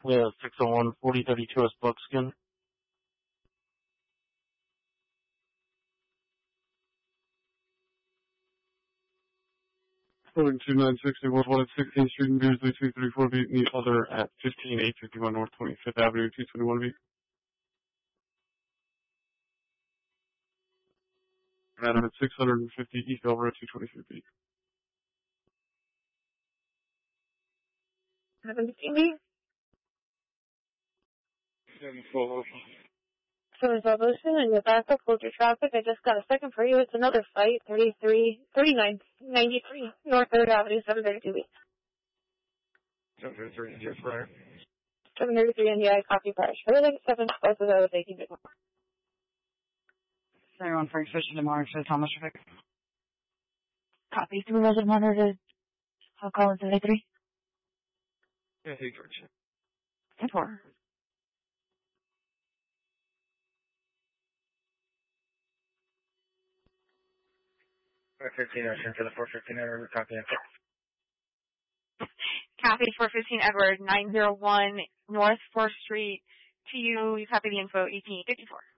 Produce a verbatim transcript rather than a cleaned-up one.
Yeah, six oh one, forty thirty-two West Buckskin. Building two nine six, World one at sixteenth Street and Beardsley two thirty-four feet, and the other at fifteen eight fifty-one North twenty-fifth Avenue, two twenty-one feet. Madam at six hundred fifty East Elborough, two twenty-three feet. seventeen B? seven twelve. So Revolution and your backup, hold your traffic. I just got a second for you. It's another fight, thirty-three, thirty-nine ninety-three North third Avenue, seven thirty-two B. seven thirty-three, yes, right. seven thirty-three N D I, copy price. Everything seven, both of those, eighteen bit. Everyone Frank Fisher tomorrow for the Thomas traffic. Copy, supervisor monitored. I'll call in seven eighty-three. Yeah, hey, George. ten four. four fifteen, Ocean for the four fifteen Edward, copy. Copy, four fifteen Edward, nine oh one North fourth Street. To you, you copy the info, eighteen fifty-four.